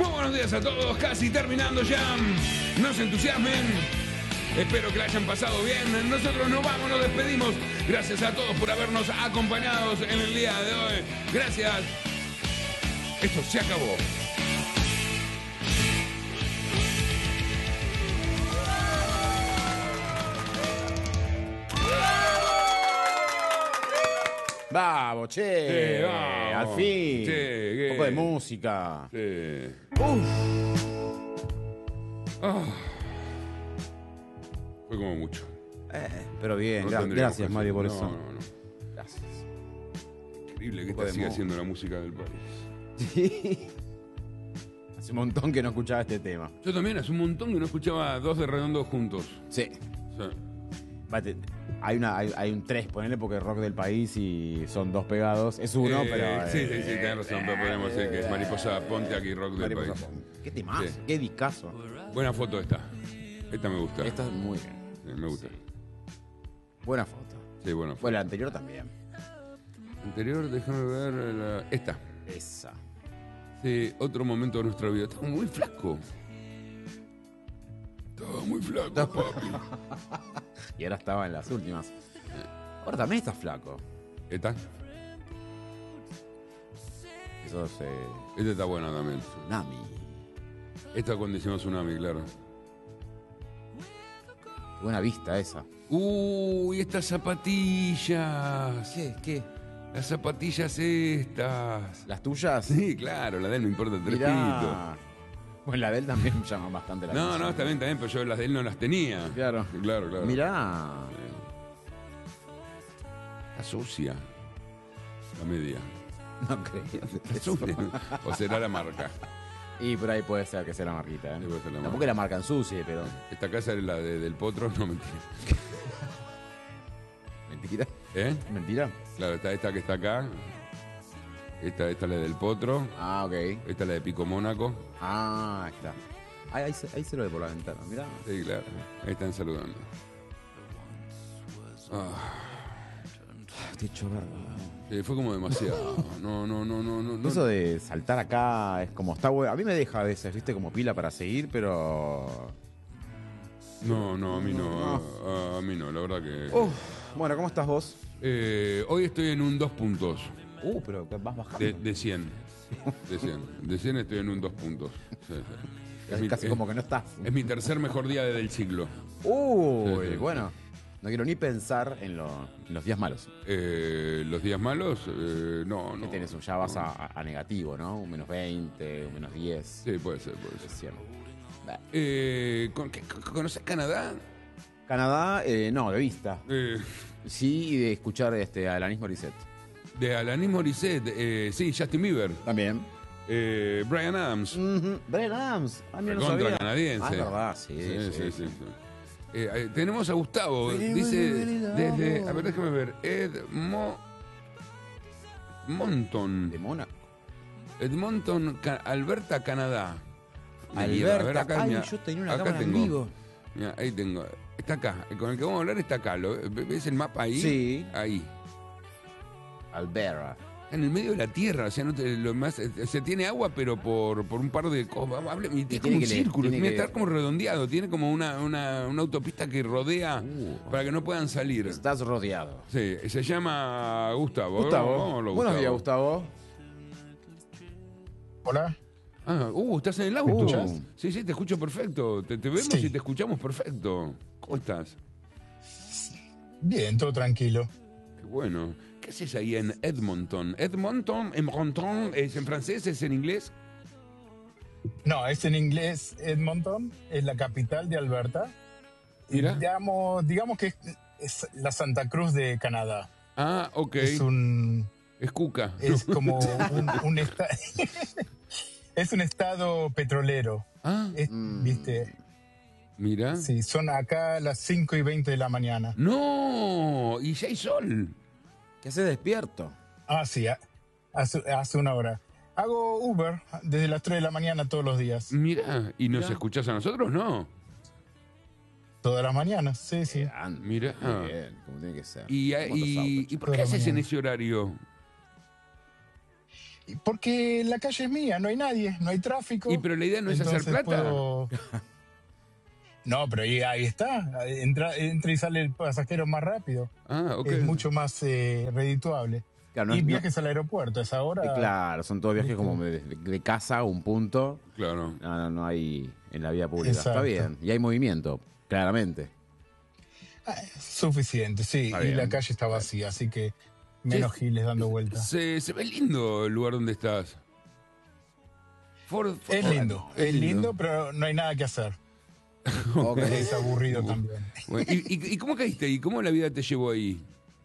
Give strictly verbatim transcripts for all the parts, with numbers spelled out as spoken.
Muy buenos días a todos, casi terminando ya. No se entusiasmen. Espero que la hayan pasado bien. Nosotros nos vamos, nos despedimos. Gracias a todos por habernos acompañado en el día de hoy. Gracias. Esto se acabó. Vamos, che. Sí, vamos. Al fin. Sí, un poco de música. Sí. Uf. Oh. Fue como mucho. Eh, pero bien, No gra- tendríamos gracias que Mario por hacer- eso. No, no, no. Gracias. Increíble que Un poco te de siga mo- haciendo la música del país. Sí. Hace un montón que no escuchaba este tema. Yo también, hace un montón que no escuchaba Dos de Redondo juntos. Sí. Sí. Bate- Hay, una, hay, hay un tres, ponele, porque es rock del país y son dos pegados. Es uno, Eh, pero. Sí, eh, sí, sí, tenés razón, pero podemos decir que es Mariposa Ponte aquí, rock del Mariposa país. Ponte. Qué temazo, Sí. qué discazo. Buena foto esta. Esta me gusta. Esta es muy bien. Sí, me gusta. Buena foto. Sí, buena foto. Bueno, la anterior también. Anterior, déjame ver la- esta. Esa. Sí, otro momento de nuestra vida. Estaba muy flaco. Estaba muy flaco, papi. Y ahora estaba en las últimas. Ahora también estás flaco. ¿Esta? Eso es eh, Esta está buena también. tsunami. Esta cuando hicimos Tsunami, claro. Qué buena vista esa. Uy, estas zapatillas. ¿Qué? ¿Qué? Las zapatillas estas. ¿Las tuyas? Sí, claro, la de él me importa tres pitos. Mirá. Bueno, la de él también me llama bastante la No, atención. no, está bien, está bien, pero yo las de él no las tenía. Claro. Claro, claro. Mirá. Está sucia. La media. No creo. Está sucia. O será la marca. Y por ahí puede ser que sea la marquita, ¿eh? Sí, puede ser la Tampoco marca. que la marca ensucie, pero. Esta casa es la de- del potro, no mentira. ¿Mentira? ¿Eh? ¿Mentira? Claro, está esta que está acá. Esta, esta es la del potro. Ah, ok. Esta es la de Pico Mónaco. Ah, ahí está. Ahí, ahí, se, ahí se lo ve por la ventana, mirá. Sí, claro. Ahí están saludando. Ah, Estoy hecho verga. sí, fue como demasiado. No, no, no, no, no. no. Eso de saltar acá es como está bueno. A mí me deja a veces, viste, como pila para seguir, pero. No, no, a mí no. A, a mí no, la verdad que. Uf, bueno, ¿cómo estás vos? Eh, hoy estoy en un dos puntos. Uh, pero vas bajando. De, de cien. De cien. De cien estoy en un dos puntos. Sí, sí. Es mi- casi es- como que no estás. Es mi tercer mejor día del siglo. Uy, Sí, sí. bueno. No quiero ni pensar en, lo- en los días malos. Eh, los días malos, eh, no, Que no. tenés un, ya vas a, a- a negativo, ¿no? Un menos veinte, un menos diez. Sí, puede ser, puede ser. Es cierto. Bah. Eh, ¿con- qué- con- ¿Conoces Canadá? Canadá, eh, no, de vista. Eh, Sí, y de escuchar este, a Alanis Morissette. de Alanis Morissette, eh, sí, Justin Bieber, También. eh, Bryan Adams. Ujú. Brian Adams. Ah, mira, no Contra sabía. canadiense. Ah, es verdad, sí. Sí, sí, sí. sí. sí. Eh, eh, tenemos a Gustavo, Really, dice really, really desde, love. a ver, déjame ver, Edmo, Monton, De Mónaco. Edmonton, Ca- Alberta, Canadá. Mira, a ver, Alberta. acá, Ay, mira, yo tenía una acá cámara en tengo. vivo. Mira, ahí tengo. Está acá. Con el que vamos a hablar está acá. ¿Lo- ¿Ves el mapa ahí? Sí. Ahí. Alberta. En el medio de la tierra. O sea, no te- lo más, eh, se tiene agua, pero por, por un par de cosas. Hable- y tiene Es como un que le- círculo. tiene Tiene que que- estar como redondeado. Tiene como una, una, una autopista que rodea Uh. para que no puedan salir. Estás rodeado. Sí, se llama Gustavo. Gustavo. Vamos- vámonos, Buenos días, Gustavo. Hola. Ah, uh, ¿estás en el auto? ¿Me escuchás? Sí, sí, te escucho perfecto. Te, te vemos Sí. y te escuchamos perfecto. ¿Cómo estás? Bien, todo tranquilo. Qué bueno. ¿Qué haces ahí en Edmonton? Edmonton, Edmonton, ¿es en francés? ¿Es en inglés? No, es en inglés Edmonton, es la capital de Alberta. Y Mira. digamos, digamos que es, es la Santa Cruz de Canadá. Ah, ok. Es un Es Cuca. es como un, un esta- es un estado petrolero. Ah, Es- ¿Viste? mira. Sí, son acá las cinco y veinte de la mañana. No, y ya hay sol. ¿Qué haces despierto? Ah, sí, ha- hace, hace una hora. Hago Uber desde las tres de la mañana todos los días. Mira, ¿y nos Mira. escuchás a nosotros? No. Todas las mañanas, sí, sí. Grande. Mira. Muy bien, como tiene que ser. ¿Y, ¿Cómo y, te ¿y sabes? por qué Toda la haces en mañana. ese horario? Porque la calle es mía, no hay nadie, no hay tráfico. Y pero la idea no es hacer entonces plata. puedo- No, pero ahí, ahí está. Entra, entra y sale el pasajero más rápido. Ah, ok. Es mucho más eh, redituable. Claro, no y es- no- viajes al aeropuerto, a esa hora. Eh, Claro, son todos viajes como de, de- de casa a un punto. Claro. No, no, no hay en la vía pública. Está Exacto. bien. Y hay movimiento, claramente. Ah, suficiente, sí. Está y bien. la calle está vacía, así que menos Sí. giles dando vueltas. Se, se ve lindo el lugar donde estás. Ford- Ford- Es lindo, es lindo, pero no hay nada que hacer. Ok. Es aburrido también. Bueno, ¿y, y, y cómo caíste ahí? ¿Cómo la vida te llevó ahí?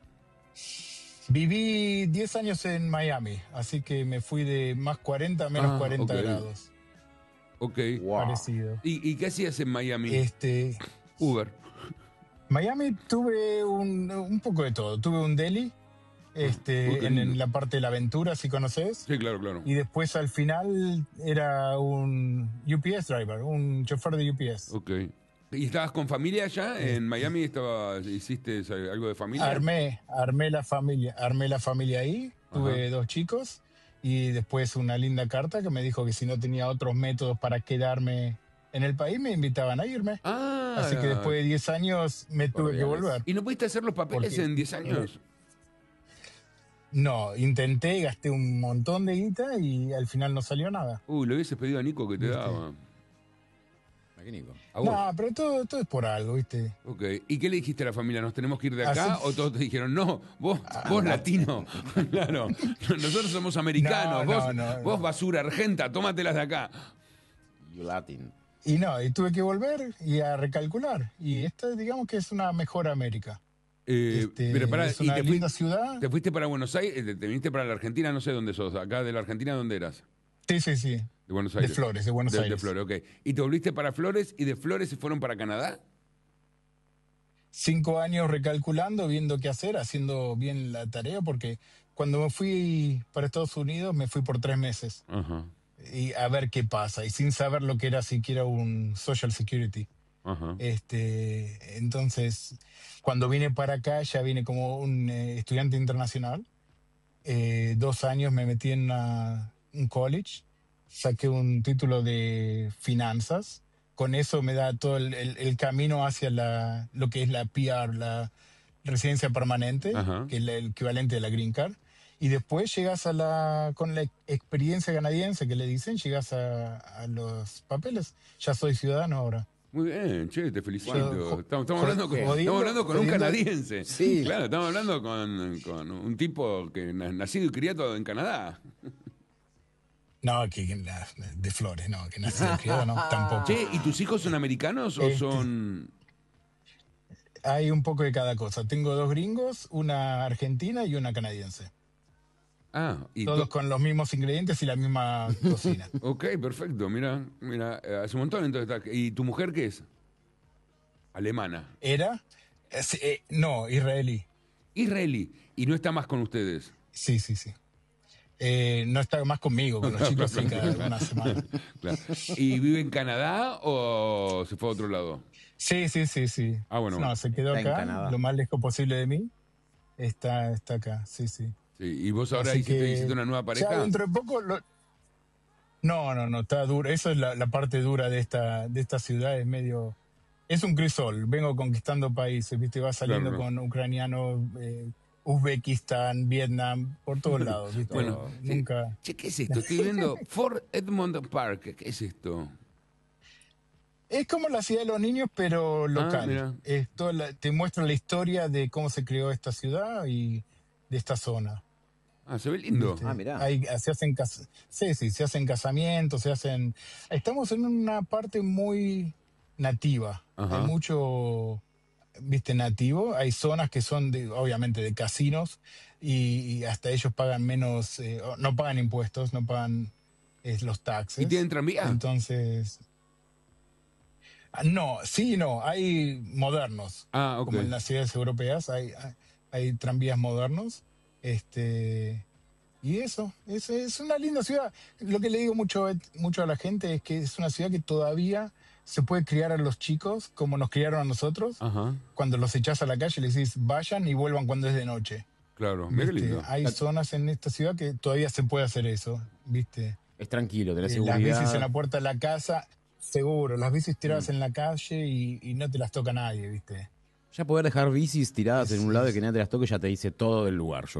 Viví diez años en Miami, así que me fui de más cuarenta a menos Ah, cuarenta ok. grados. Ok. Wow. Parecido. ¿Y, y qué hacías en Miami? Este, Uber. Miami tuve un, un poco de todo. Tuve un deli este, Uy, qué en, lindo. en la parte de la aventura, si conoces. Sí, claro, claro. Y después al final era un U P S driver, un chofer de U P S. Ok. ¿Y estabas con familia allá? ¿En Miami estaba, hiciste algo de familia? Armé, armé la familia, armé la familia ahí, tuve Ajá. dos chicos y después una linda carta que me dijo que si no tenía otros métodos para quedarme en el país me invitaban a irme. Ah. Así que después de diez años me tuve que Cordiales. volver. ¿Y no pudiste hacer los papeles Porque- en diez años? No, intenté, gasté un montón de guita y al final no salió nada. Uy, le hubieses pedido a Nico que te Viste. daba. Aquí, Nico. ¿A vos? No, pero todo, todo es por algo, ¿viste? Ok. ¿Y qué le dijiste a la familia? ¿Nos tenemos que ir de acá? Así- ¿O todos te dijeron, no, vos, vos latino? Claro. Nosotros somos americanos. No, vos, no, no, vos no. basura argenta, tómatelas de acá. You Latin. Y no, y tuve que volver y a recalcular. Y esta, digamos que es una mejor América. Eh, Este, pero pará, es ¿y una te, linda fuiste, ciudad. te fuiste para Buenos Aires? ¿Te, te viniste para la Argentina? No sé dónde sos. ¿Acá de la Argentina dónde eras? Sí, sí, sí. De Buenos De Aires. Flores, de Buenos de, de Aires. Flores, ok. ¿Y te volviste para Flores y de Flores se fueron para Canadá? Cinco años recalculando, viendo qué hacer, haciendo bien la tarea, porque cuando me fui para Estados Unidos me fui por tres meses Ajá, y a ver qué pasa, y sin saber lo que era siquiera un Social Security. ajá. Este, entonces, cuando vine para acá, ya vine como un eh, estudiante internacional. Eh, dos años me metí en una- un college, saqué un título de finanzas. Con eso me da todo el, el- el camino hacia la, lo que es la P R, la residencia permanente, Ajá. que es la- el equivalente de la Green Card. Y después llegas a la, con la experiencia canadiense que le dicen, llegas a, a los papeles. Ya soy ciudadano ahora. Muy bien, che, te felicito. Bueno, estamos, estamos hablando con, jodiendo- estamos hablando con un jodiendo- canadiense. Sí. Claro, estamos hablando con, con un tipo que na- nacido y criado en Canadá. No, que, que na- de Flores, no, que nacido criado, no, tampoco. Che, ¿y tus hijos son americanos o Este- son...? Hay un poco de cada cosa. Tengo dos gringos, una argentina y una canadiense. Ah, y Todos to- con los mismos ingredientes y la misma cocina. Ok, perfecto, mira, mira, eh, hace un montón entonces está- ¿Y tu mujer qué es? Alemana. ¿Era? Eh, sí, eh, no, israelí. Israelí. Y no está más con ustedes. Sí, sí, sí. Eh, no está más conmigo, con los chicos sí, cada una semana. Claro. ¿Y vive en Canadá o se fue a otro lado? Sí, sí, sí, sí. Ah, bueno, No, bueno. se quedó Está en acá, Canadá. lo más lejos posible de mí. Está, está acá, sí, sí. Sí, ¿y vos ahora Así hiciste, que hiciste una nueva ya pareja? dentro de poco lo- No, no, no, está duro. Eso es la, la parte dura de esta, de esta ciudad, es medio... Es un crisol, vengo conquistando países, ¿viste? Va saliendo Claro. con ucranianos, eh, Uzbekistán, Vietnam, por todos lados, ¿viste? Bueno, sí. Nunca... Che, ¿qué es esto? Estoy viendo Fort Edmond Park. ¿Qué es esto? Es como la ciudad de los niños, pero local. Ah, mira. Es toda la- te muestra la historia de cómo se creó esta ciudad y de esta zona. Ah, se ve lindo. ¿viste? Ah, mirá. Hay- se hacen cas- sí, sí, se hacen casamientos, se hacen... Estamos en una parte muy nativa. Ajá. Hay mucho, viste, nativo. Hay zonas que son, de, obviamente, de casinos y, y hasta ellos pagan menos, eh, o- no pagan impuestos, no pagan eh, los taxes. ¿Y tienen tranvía? Entonces... Ah, no, sí y no. Hay modernos. Ah, ok. Como en las ciudades europeas hay, hay, hay tranvías modernos. Este, y eso, es, es una linda ciudad. Lo que le digo mucho, mucho a la gente es que es una ciudad que todavía se puede criar a los chicos como nos criaron a nosotros. Ajá, Cuando los echás a la calle les decís vayan y vuelvan cuando es de noche. Claro, mira qué ¿viste? lindo. Hay zonas en esta ciudad que todavía se puede hacer eso, ¿viste? Es tranquilo, tenés Eh, las seguridad. bicis en la puerta de la casa, seguro. Las bicis tiradas Mm. en la calle y, y no te las toca nadie, ¿viste? Ya poder dejar bicis tiradas Es- en un lado y es- que nadie te las toque ya te dice todo del lugar, yo